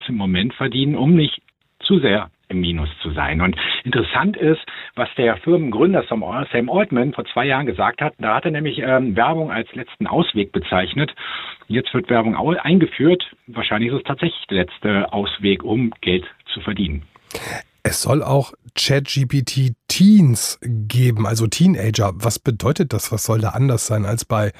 im Moment verdienen, um nicht zu sehr im Minus zu sein. Und interessant ist, was der Firmengründer Sam Altman vor 2 Jahren gesagt hat. Da hat er nämlich Werbung als letzten Ausweg bezeichnet. Jetzt wird Werbung eingeführt. Wahrscheinlich ist es tatsächlich der letzte Ausweg, um Geld zu verdienen. Es soll auch ChatGPT Teens geben, also Teenager. Was bedeutet das? Was soll da anders sein als bei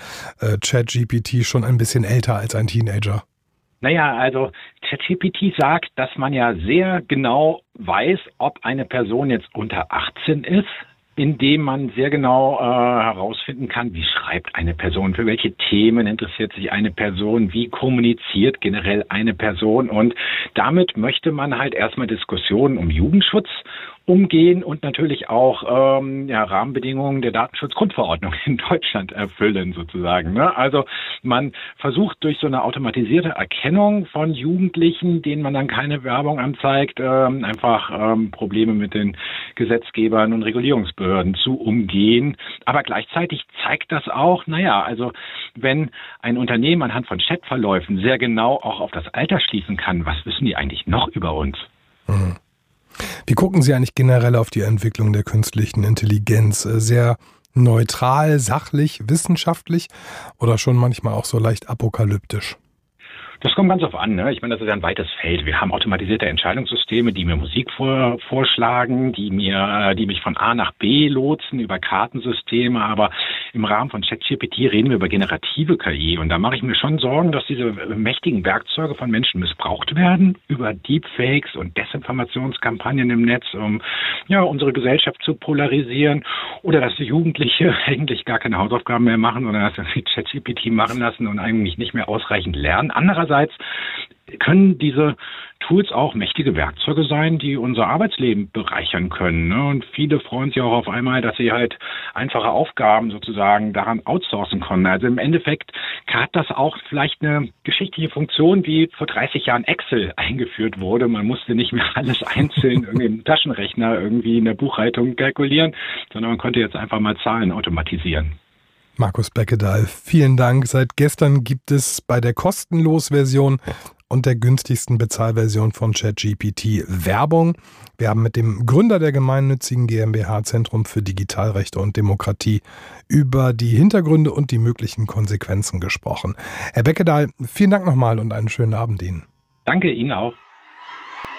ChatGPT, schon ein bisschen älter als ein Teenager? Naja, also ChatGPT sagt, dass man ja sehr genau weiß, ob eine Person jetzt unter 18 ist, indem man sehr genau herausfinden kann, wie schreibt eine Person, für welche Themen interessiert sich eine Person, wie kommuniziert generell eine Person. Und damit möchte man halt erstmal Diskussionen um Jugendschutz umgehen und natürlich auch Rahmenbedingungen der Datenschutzgrundverordnung in Deutschland erfüllen sozusagen. Ne? Also man versucht durch so eine automatisierte Erkennung von Jugendlichen, denen man dann keine Werbung anzeigt, einfach Probleme mit den Gesetzgebern und Regulierungsbehörden zu umgehen. Aber gleichzeitig zeigt das auch, also wenn ein Unternehmen anhand von Chatverläufen sehr genau auch auf das Alter schließen kann, was wissen die eigentlich noch über uns? Mhm. Wie gucken Sie eigentlich generell auf die Entwicklung der künstlichen Intelligenz? Sehr neutral, sachlich, wissenschaftlich oder schon manchmal auch so leicht apokalyptisch? Das kommt ganz auf an, ne? Ich meine, das ist ja ein weites Feld. Wir haben automatisierte Entscheidungssysteme, die mir Musik vorschlagen, die mich von A nach B lotsen über Kartensysteme. Aber im Rahmen von ChatGPT reden wir über generative KI. Und da mache ich mir schon Sorgen, dass diese mächtigen Werkzeuge von Menschen missbraucht werden über Deepfakes und Desinformationskampagnen im Netz, um unsere Gesellschaft zu polarisieren. Oder dass die Jugendliche eigentlich gar keine Hausaufgaben mehr machen, sondern dass sie ChatGPT machen lassen und eigentlich nicht mehr ausreichend lernen. Andererseits können diese Tools auch mächtige Werkzeuge sein, die unser Arbeitsleben bereichern können. Ne? Und viele freuen sich auch auf einmal, dass sie halt einfache Aufgaben sozusagen daran outsourcen können. Also im Endeffekt hat das auch vielleicht eine geschichtliche Funktion, wie vor 30 Jahren Excel eingeführt wurde. Man musste nicht mehr alles einzeln irgendwie im Taschenrechner irgendwie in der Buchhaltung kalkulieren, sondern man konnte jetzt einfach mal Zahlen automatisieren. Markus Beckedahl, vielen Dank. Seit gestern gibt es bei der Kostenlos-Version und der günstigsten Bezahlversion von ChatGPT Werbung. Wir haben mit dem Gründer der gemeinnützigen GmbH Zentrum für Digitalrechte und Demokratie über die Hintergründe und die möglichen Konsequenzen gesprochen. Herr Beckedahl, vielen Dank nochmal und einen schönen Abend Ihnen. Danke Ihnen auch.